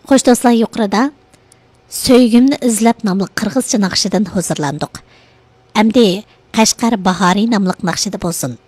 Xo'sh do'stlar, yuqorida Söygümni izlab nomli qirg'izcha naqshidan hozirlandik. Endi Qashqar bahoriy nomli naqshida bo'lsin.